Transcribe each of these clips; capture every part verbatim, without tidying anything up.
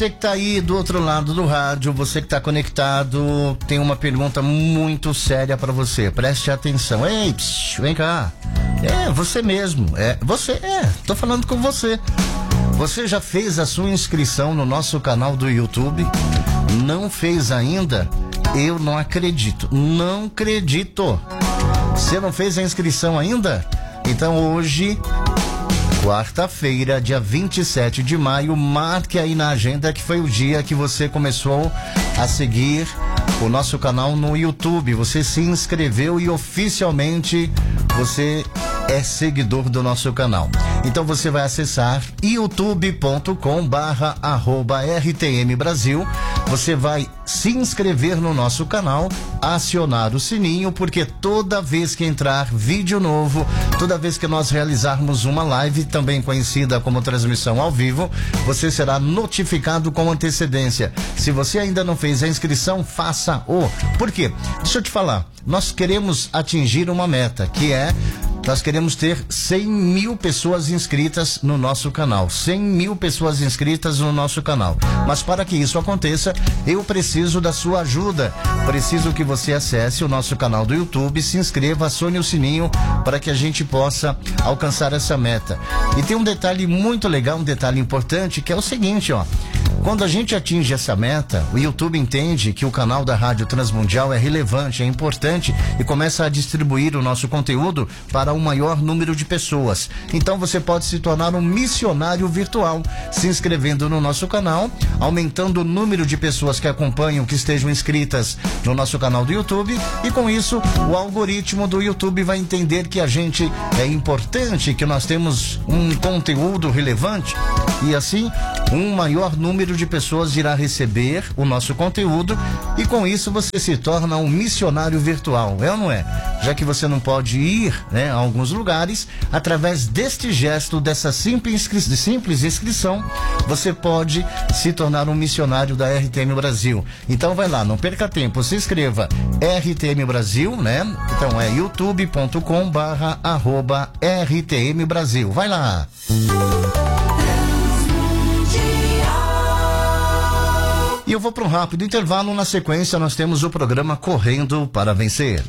Você que tá aí do outro lado do rádio, você que tá conectado, tem uma pergunta muito séria pra você. Preste atenção. Ei, psh, vem cá. É, você mesmo. É, você, é, tô falando com você. Você já fez a sua inscrição no nosso canal do YouTube? Não fez ainda? Eu não acredito. Não acredito. Você não fez a inscrição ainda? Então hoje, quarta-feira, dia vinte e sete de maio, marque aí na agenda que foi o dia que você começou a seguir o nosso canal no YouTube. Você se inscreveu e oficialmente você é seguidor do nosso canal. Então você vai acessar youtube ponto com barra arroba R T M Brasil. Você vai se inscrever no nosso canal, acionar o sininho, porque toda vez que entrar vídeo novo, toda vez que nós realizarmos uma live, também conhecida como transmissão ao vivo, você será notificado com antecedência. Se você ainda não fez a inscrição, faça-o. Por quê? Deixa eu te falar, nós queremos atingir uma meta, que é nós queremos ter cem mil pessoas inscritas no nosso canal. cem mil pessoas inscritas no nosso canal. Mas para que isso aconteça, eu preciso da sua ajuda. Preciso que você acesse o nosso canal do YouTube, se inscreva, acione o sininho para que a gente possa alcançar essa meta. E tem um detalhe muito legal, um detalhe importante, que é o seguinte, ó. Quando a gente atinge essa meta, o YouTube entende que o canal da Rádio Transmundial é relevante, é importante e começa a distribuir o nosso conteúdo para um maior número de pessoas. Então você pode se tornar um missionário virtual, se inscrevendo no nosso canal, aumentando o número de pessoas que acompanham, que estejam inscritas no nosso canal do YouTube, e com isso o algoritmo do YouTube vai entender que a gente é importante, que nós temos um conteúdo relevante, e assim um maior número de pessoas irá receber o nosso conteúdo, e com isso você se torna um missionário virtual, é ou não é? Já que você não pode ir, né, a alguns lugares, através deste gesto, dessa simples, inscri- simples inscrição, você pode se tornar um missionário da R T M Brasil. Então vai lá, não perca tempo, se inscreva, R T M Brasil, né? Então é youtube ponto com barra arroba R T M Brasil. Vai lá! E eu vou para um rápido intervalo. Na sequência nós temos o programa Correndo para Vencer.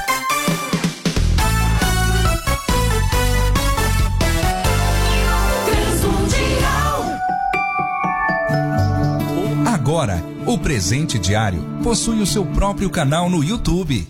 Agora, o Presente Diário possui o seu próprio canal no YouTube.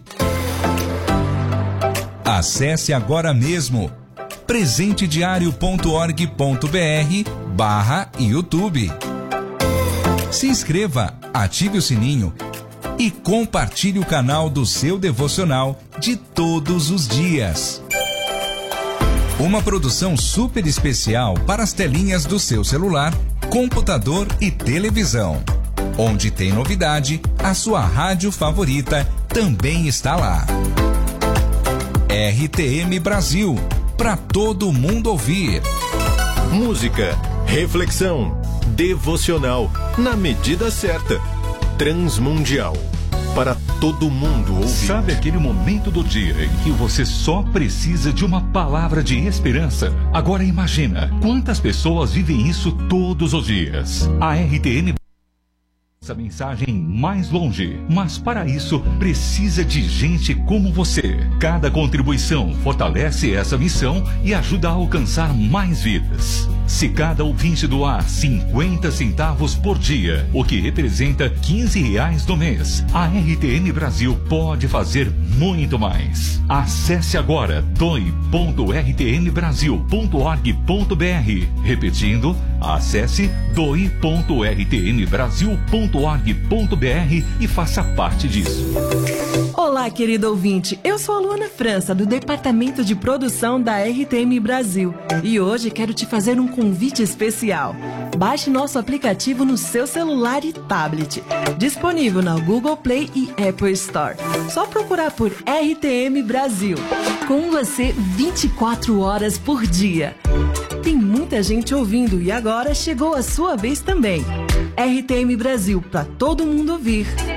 Acesse agora mesmo presentediario ponto org ponto br barra YouTube. Se inscreva, ative o sininho e compartilhe o canal do seu devocional de todos os dias. Uma produção super especial para as telinhas do seu celular, computador e televisão. Onde tem novidade, a sua rádio favorita também está lá. R T M Brasil, para todo mundo ouvir. Música, reflexão, devocional, na medida certa. Transmundial, para todo mundo ouvir. Sabe aquele momento do dia em que você só precisa de uma palavra de esperança? Agora imagina quantas pessoas vivem isso todos os dias. A R T M essa mensagem mais longe, mas para isso precisa de gente como você. Cada contribuição fortalece essa missão e ajuda a alcançar mais vidas. Se cada ouvinte doar cinquenta centavos por dia, o que representa quinze reais no mês, a R T M Brasil pode fazer muito mais. Acesse agora doe ponto r t m brasil ponto org ponto br. Repetindo, acesse doe ponto r t m brasil ponto org ponto br e faça parte disso. Olá, querido ouvinte. Eu sou a Luana França, do Departamento de Produção da R T M Brasil. E hoje quero te fazer um convite especial. Baixe nosso aplicativo no seu celular e tablet. Disponível na Google Play e Apple Store. Só procurar por R T M Brasil. Com você vinte e quatro horas por dia. Tem muita gente ouvindo e agora chegou a sua vez também. R T M Brasil, para todo mundo ouvir.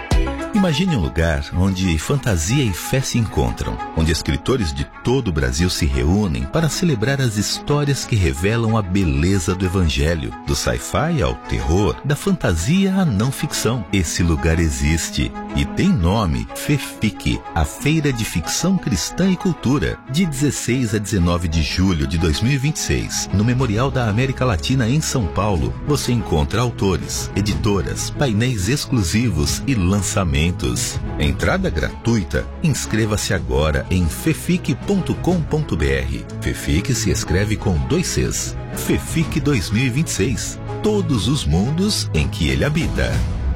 Imagine um lugar onde fantasia e fé se encontram, onde escritores de todo o Brasil se reúnem para celebrar as histórias que revelam a beleza do Evangelho, do sci-fi ao terror, da fantasia à não ficção. Esse lugar existe e tem nome: FEFIC, a Feira de Ficção Cristã e Cultura, de dezesseis a dezenove de julho de dois mil e vinte e seis, no Memorial da América Latina em São Paulo. Você encontra autores, editoras, painéis exclusivos e lançamentos. Entrada gratuita. Inscreva-se agora em fefic ponto com ponto br. FEFIC se escreve com dois Cs. FEFIC dois mil e vinte e seis. Todos os mundos em que ele habita.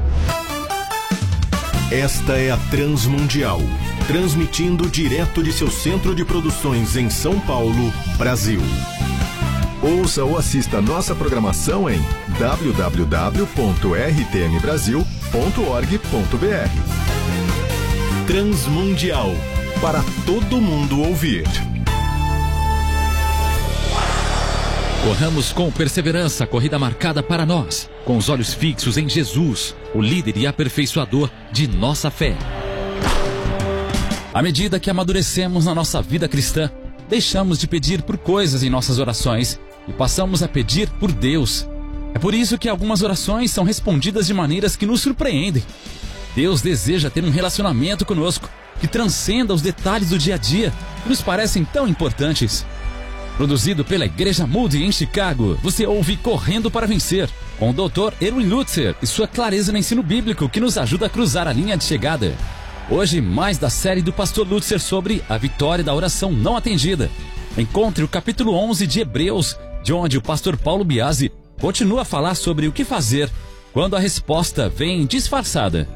Esta é a Transmundial, transmitindo direto de seu centro de produções em São Paulo, Brasil. Ouça ou assista nossa programação em w w w ponto r t m brasil ponto org ponto b r. Transmundial, para todo mundo ouvir. Corramos com perseverança a corrida marcada para nós, com os olhos fixos em Jesus, o líder e aperfeiçoador de nossa fé. À medida que amadurecemos na nossa vida cristã, deixamos de pedir por coisas em nossas orações e passamos a pedir por Deus. É por isso que algumas orações são respondidas de maneiras que nos surpreendem. Deus deseja ter um relacionamento conosco que transcenda os detalhes do dia a dia que nos parecem tão importantes. Produzido pela Igreja Moody em Chicago, você ouve Correndo para Vencer, com o doutor Erwin Lutzer e sua clareza no ensino bíblico que nos ajuda a cruzar a linha de chegada. Hoje, mais da série do pastor Lutzer sobre a vitória da oração não atendida. Encontre o capítulo onze de Hebreus, de onde o pastor Paulo Biasi continua a falar sobre o que fazer quando a resposta vem disfarçada.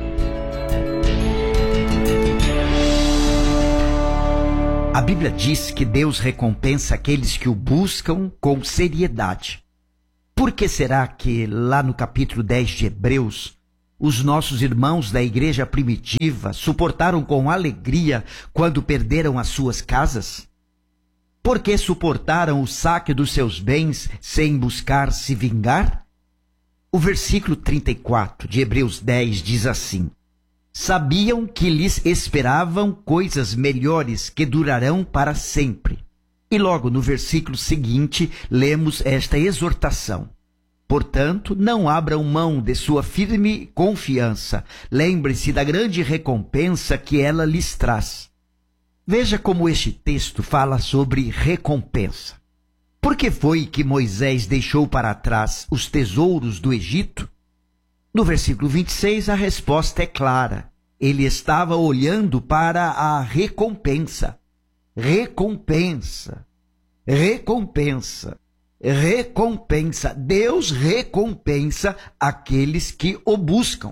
A Bíblia diz que Deus recompensa aqueles que o buscam com seriedade. Por que será que lá no capítulo dez de Hebreus, os nossos irmãos da igreja primitiva suportaram com alegria quando perderam as suas casas? Por que suportaram o saque dos seus bens sem buscar se vingar? O versículo trinta e quatro de Hebreus dez diz assim: sabiam que lhes esperavam coisas melhores que durarão para sempre. E logo no versículo seguinte lemos esta exortação: portanto, não abram mão de sua firme confiança. Lembre-se da grande recompensa que ela lhes traz. Veja como este texto fala sobre recompensa. Por que foi que Moisés deixou para trás os tesouros do Egito? No versículo vinte e seis, a resposta é clara. Ele estava olhando para a recompensa. Recompensa. Recompensa. Recompensa. Deus recompensa aqueles que o buscam.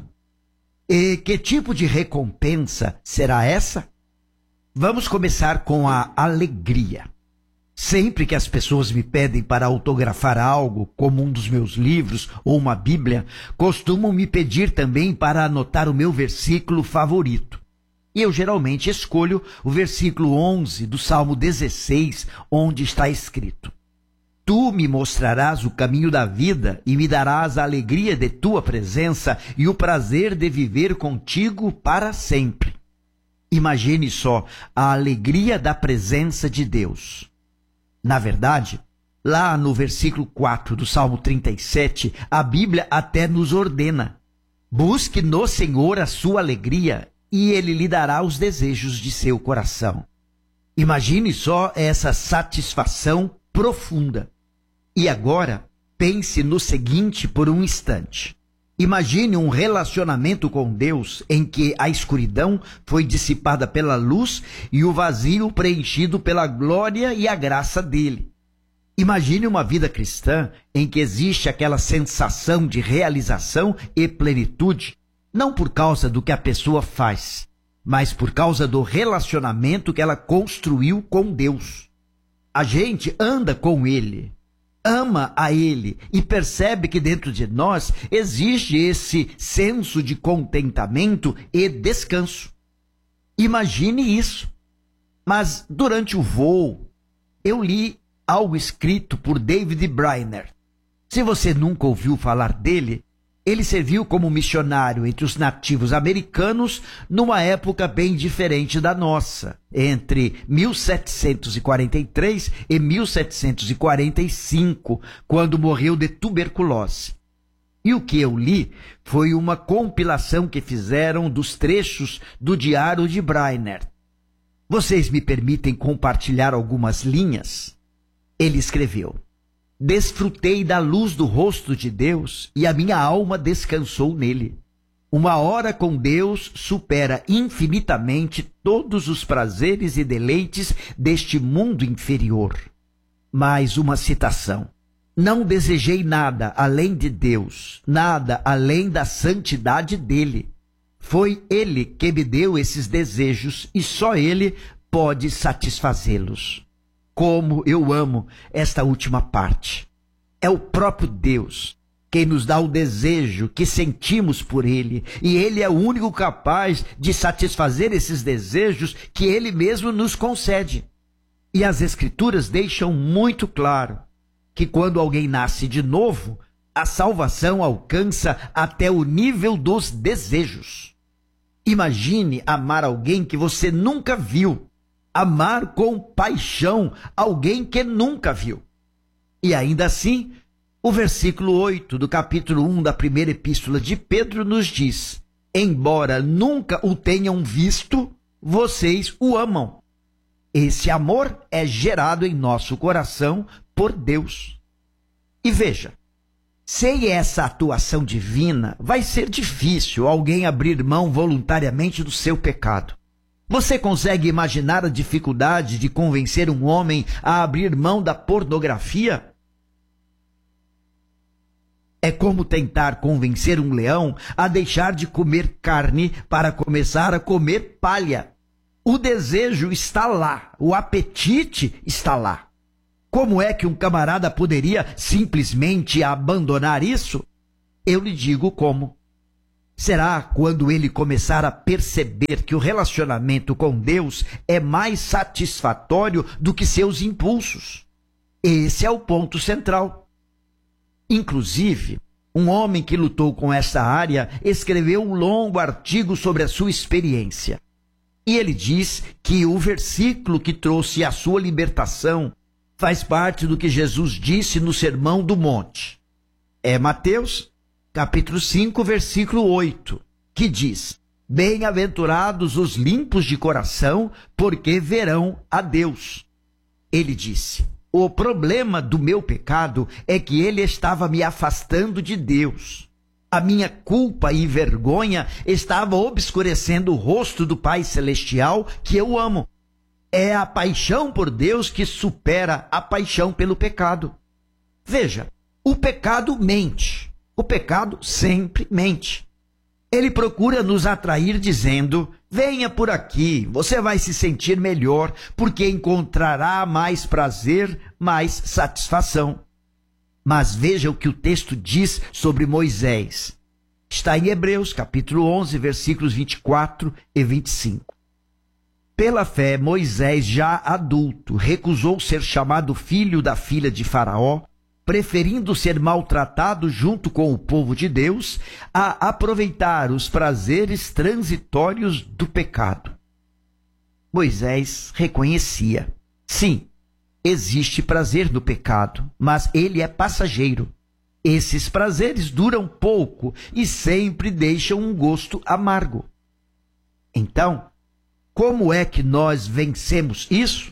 E que tipo de recompensa será essa? Vamos começar com a alegria. Sempre que as pessoas me pedem para autografar algo, como um dos meus livros ou uma Bíblia, costumam me pedir também para anotar o meu versículo favorito. E eu geralmente escolho o versículo onze do Salmo dezesseis, onde está escrito: tu me mostrarás o caminho da vida e me darás a alegria de tua presença e o prazer de viver contigo para sempre. Imagine só a alegria da presença de Deus. Na verdade, lá no versículo quatro do Salmo trinta e sete, a Bíblia até nos ordena: busque no Senhor a sua alegria e Ele lhe dará os desejos de seu coração. Imagine só essa satisfação profunda. E agora, pense no seguinte por um instante. Imagine um relacionamento com Deus em que a escuridão foi dissipada pela luz e o vazio preenchido pela glória e a graça dele. Imagine uma vida cristã em que existe aquela sensação de realização e plenitude, não por causa do que a pessoa faz, mas por causa do relacionamento que ela construiu com Deus. A gente anda com Ele, ama a Ele e percebe que dentro de nós existe esse senso de contentamento e descanso. Imagine isso. Mas durante o voo, eu li algo escrito por David Brainerd. Se você nunca ouviu falar dele, Ele serviu como missionário entre os nativos americanos numa época bem diferente da nossa, entre mil setecentos e quarenta e três e mil setecentos e quarenta e cinco, quando morreu de tuberculose. E o que eu li foi uma compilação que fizeram dos trechos do Diário de Brainer. Vocês me permitem compartilhar algumas linhas? Ele escreveu: desfrutei da luz do rosto de Deus e a minha alma descansou nele. Uma hora com Deus supera infinitamente todos os prazeres e deleites deste mundo inferior. Mais uma citação. Não desejei nada além de Deus, nada além da santidade dele. Foi ele que me deu esses desejos e só ele pode satisfazê-los. Como eu amo esta última parte. É o próprio Deus quem nos dá o desejo que sentimos por ele, e ele é o único capaz de satisfazer esses desejos que ele mesmo nos concede. E as Escrituras deixam muito claro que quando alguém nasce de novo, a salvação alcança até o nível dos desejos. Imagine amar alguém que você nunca viu. Amar com paixão alguém que nunca viu. E ainda assim, o versículo oito do capítulo um da primeira epístola de Pedro nos diz: embora nunca o tenham visto, vocês o amam. Esse amor é gerado em nosso coração por Deus. E veja, sem essa atuação divina, vai ser difícil alguém abrir mão voluntariamente do seu pecado. Você consegue imaginar a dificuldade de convencer um homem a abrir mão da pornografia? É como tentar convencer um leão a deixar de comer carne para começar a comer palha. O desejo está lá, o apetite está lá. Como é que um camarada poderia simplesmente abandonar isso? Eu lhe digo como. Será quando ele começar a perceber que o relacionamento com Deus é mais satisfatório do que seus impulsos. Esse é o ponto central. Inclusive, um homem que lutou com essa área escreveu um longo artigo sobre a sua experiência. E ele diz que o versículo que trouxe a sua libertação faz parte do que Jesus disse no Sermão do Monte. É Mateus, capítulo cinco, versículo oito, que diz: bem-aventurados os limpos de coração, porque verão a Deus. Ele disse: o problema do meu pecado é que ele estava me afastando de Deus. A minha culpa e vergonha estava obscurecendo o rosto do Pai Celestial que eu amo. É a paixão por Deus que supera a paixão pelo pecado. Veja, o pecado mente. O pecado sempre mente. Ele procura nos atrair dizendo: venha por aqui, você vai se sentir melhor, porque encontrará mais prazer, mais satisfação. Mas veja o que o texto diz sobre Moisés. Está em Hebreus, capítulo onze, versículos vinte e quatro e vinte e cinco. Pela fé, Moisés, já adulto, recusou ser chamado filho da filha de Faraó, preferindo ser maltratado junto com o povo de Deus, a aproveitar os prazeres transitórios do pecado. Moisés reconhecia: sim, existe prazer no pecado, mas ele é passageiro. Esses prazeres duram pouco e sempre deixam um gosto amargo. Então, como é que nós vencemos isso?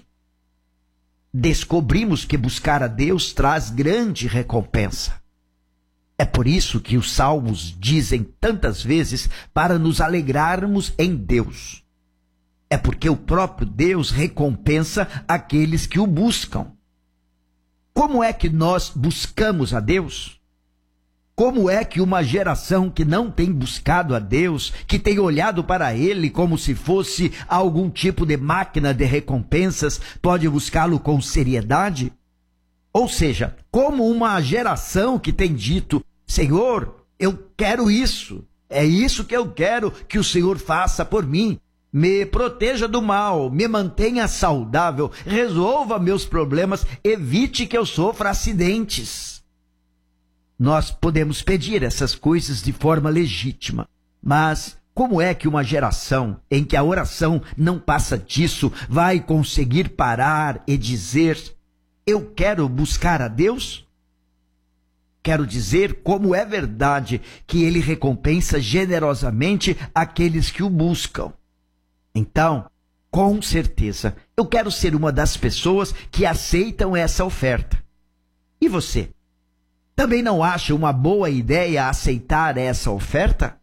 Descobrimos que buscar a Deus traz grande recompensa. É por isso que os salmos dizem tantas vezes para nos alegrarmos em Deus. É porque o próprio Deus recompensa aqueles que o buscam. Como é que nós buscamos a Deus? Como é que uma geração que não tem buscado a Deus, que tem olhado para Ele como se fosse algum tipo de máquina de recompensas, pode buscá-lo com seriedade? Ou seja, como uma geração que tem dito: Senhor, eu quero isso, é isso que eu quero que o Senhor faça por mim. Me proteja do mal, me mantenha saudável, resolva meus problemas, evite que eu sofra acidentes. nós podemos pedir essas coisas de forma legítima. Mas como é que uma geração em que a oração não passa disso vai conseguir parar e dizer: eu quero buscar a Deus? Quero dizer como é verdade que Ele recompensa generosamente aqueles que o buscam. Então, com certeza, eu quero ser uma das pessoas que aceitam essa oferta. E você? Também não acha uma boa ideia aceitar essa oferta?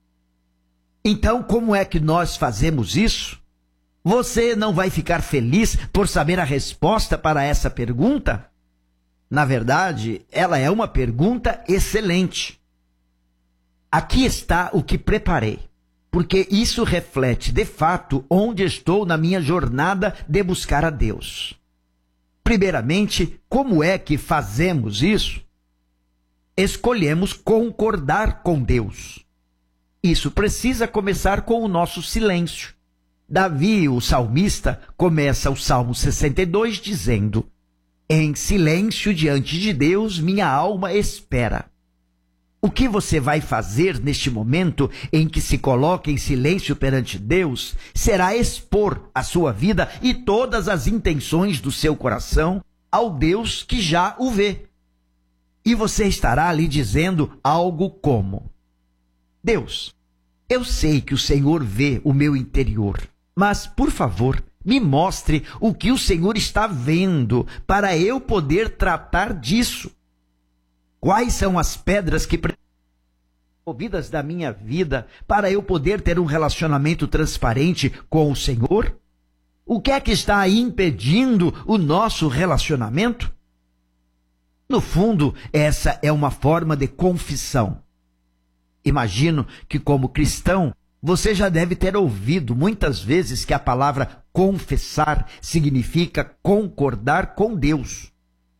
Então, como é que nós fazemos isso? Você não vai ficar feliz por saber a resposta para essa pergunta? Na verdade, ela é uma pergunta excelente. Aqui está o que preparei, porque isso reflete, de fato, onde estou na minha jornada de buscar a Deus. Primeiramente, como é que fazemos isso? Escolhemos concordar com Deus. Isso precisa começar com o nosso silêncio. Davi, o salmista, começa o Salmo sessenta e dois dizendo: em silêncio diante de Deus, minha alma espera. O que você vai fazer neste momento em que se coloca em silêncio perante Deus será expor a sua vida e todas as intenções do seu coração ao Deus que já o vê. E você estará ali dizendo algo como: Deus, eu sei que o Senhor vê o meu interior, mas, por favor, me mostre o que o Senhor está vendo para eu poder tratar disso. Quais são as pedras que precisam ser removidas da minha vida para eu poder ter um relacionamento transparente com o Senhor? O que é que está impedindo o nosso relacionamento? No fundo, essa é uma forma de confissão. Imagino que, como cristão, você já deve ter ouvido muitas vezes que a palavra confessar significa concordar com Deus.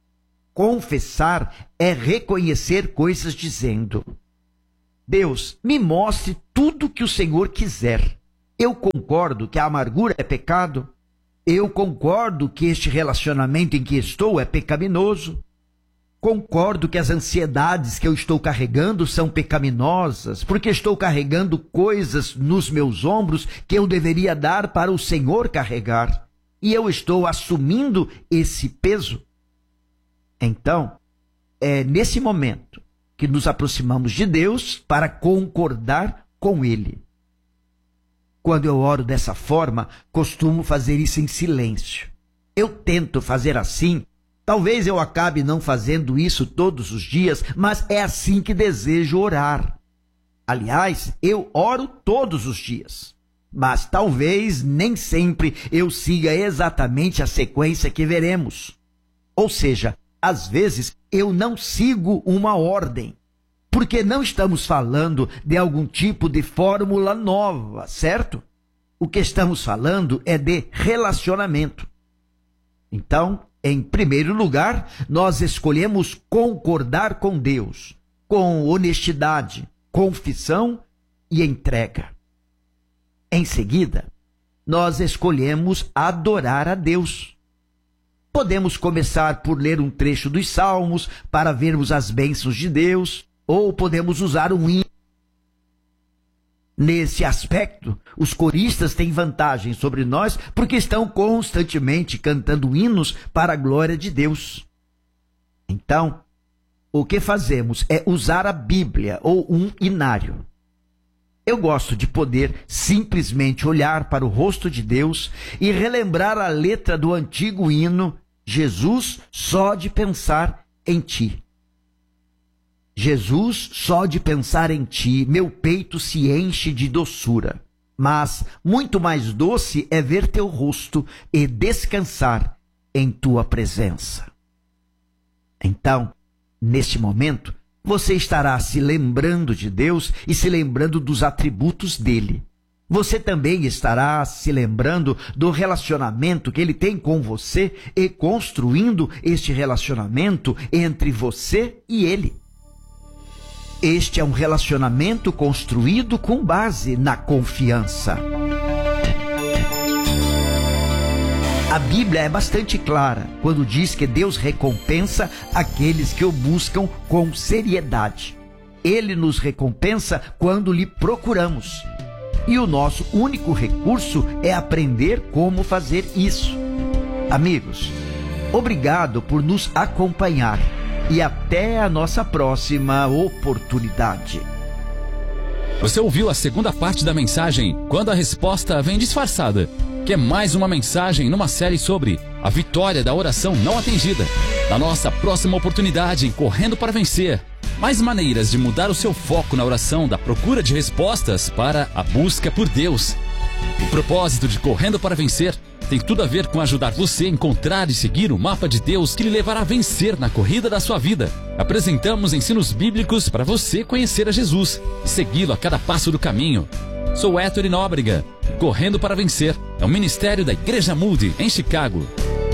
Confessar é reconhecer coisas dizendo: Deus, me mostre tudo que o Senhor quiser. Eu concordo que a amargura é pecado. Eu concordo que este relacionamento em que estou é pecaminoso. Concordo que as ansiedades que eu estou carregando são pecaminosas, porque estou carregando coisas nos meus ombros que eu deveria dar para o Senhor carregar. E eu estou assumindo esse peso. Então, é nesse momento que nos aproximamos de Deus para concordar com Ele. Quando eu oro dessa forma, costumo fazer isso em silêncio. Eu tento fazer assim. Talvez eu acabe não fazendo isso todos os dias, mas é assim que desejo orar. Aliás, eu oro todos os dias, mas talvez nem sempre eu siga exatamente a sequência que veremos. Ou seja, às vezes eu não sigo uma ordem, porque não estamos falando de algum tipo de fórmula nova, certo? O que estamos falando é de relacionamento. Então, em primeiro lugar, nós escolhemos concordar com Deus, com honestidade, confissão e entrega. Em seguida, nós escolhemos adorar a Deus. Podemos começar por ler um trecho dos Salmos para vermos as bênçãos de Deus, ou podemos usar um hino. Nesse aspecto, os coristas têm vantagem sobre nós porque estão constantemente cantando hinos para a glória de Deus. Então, o que fazemos é usar a Bíblia ou um hinário. Eu gosto de poder simplesmente olhar para o rosto de Deus e relembrar a letra do antigo hino Jesus, só de pensar em Ti. Jesus, só de pensar em Ti, meu peito se enche de doçura. Mas muito mais doce é ver Teu rosto e descansar em Tua presença. Então, neste momento, você estará se lembrando de Deus e se lembrando dos atributos dele. Você também estará se lembrando do relacionamento que ele tem com você e construindo este relacionamento entre você e ele. Este é um relacionamento construído com base na confiança. A Bíblia é bastante clara quando diz que Deus recompensa aqueles que o buscam com seriedade. Ele nos recompensa quando lhe procuramos. E o nosso único recurso é aprender como fazer isso. Amigos, obrigado por nos acompanhar e até a nossa próxima oportunidade. Você ouviu a segunda parte da mensagem Quando a Resposta Vem Disfarçada, que é mais uma mensagem numa série sobre a vitória da oração não atendida. Na nossa próxima oportunidade em Correndo para Vencer, mais maneiras de mudar o seu foco na oração da procura de respostas para a busca por Deus. O propósito de Correndo para Vencer tem tudo a ver com ajudar você a encontrar e seguir o mapa de Deus que lhe levará a vencer na corrida da sua vida. Apresentamos ensinos bíblicos para você conhecer a Jesus e segui-lo a cada passo do caminho. Sou Héctor Nóbrega. Correndo para Vencer é um ministério da Igreja Moody, em Chicago.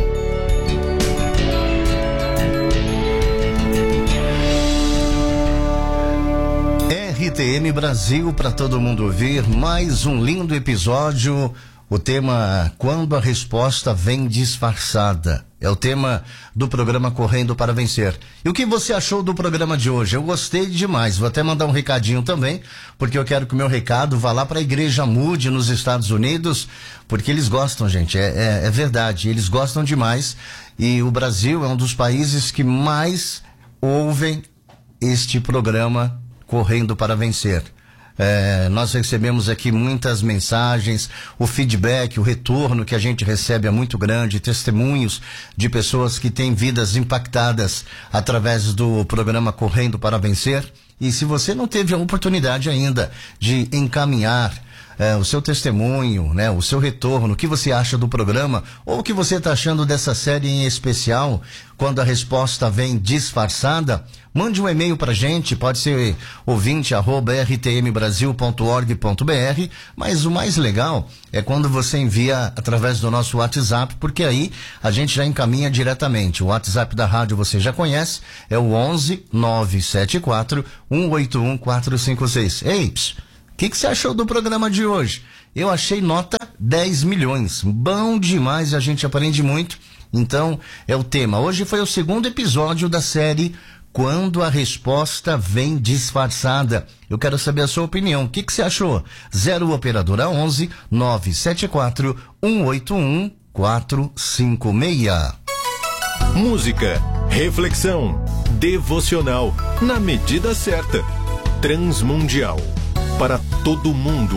R T M Brasil, para todo mundo ouvir, mais um lindo episódio. O tema Quando a Resposta Vem Disfarçada é o tema do programa Correndo para Vencer. E o que você achou do programa de hoje? Eu gostei demais. Vou até mandar um recadinho também, porque eu quero que o meu recado vá lá para a Igreja Moody nos Estados Unidos, porque eles gostam, gente, é, é, é verdade, eles gostam demais. E o Brasil é um dos países que mais ouvem este programa Correndo para Vencer. É, nós recebemos aqui muitas mensagens, o feedback, o retorno que a gente recebe é muito grande, testemunhos de pessoas que têm vidas impactadas através do programa Correndo para Vencer. E se você não teve a oportunidade ainda de encaminhar É, o seu testemunho, né, o seu retorno, o que você acha do programa, ou o que você está achando dessa série em especial, Quando a Resposta Vem Disfarçada, mande um e-mail pra gente, pode ser ouvinte arroba r t m brasil ponto org ponto b r, mas o mais legal é quando você envia através do nosso WhatsApp, porque aí a gente já encaminha diretamente. O WhatsApp da rádio você já conhece, é o onze nove sete quatro um oito um quatro cinco seis. Ei, o que, que você achou do programa de hoje? Eu achei nota dez milhões. Bom demais, a gente aprende muito. Então, é o tema. Hoje foi o segundo episódio da série Quando a Resposta Vem Disfarçada. Eu quero saber a sua opinião. O que, que você achou? zero operadora onze nove sete quatro um oito um quatro cinco seis. Música, reflexão, devocional, na medida certa. Transmundial. Para todo mundo.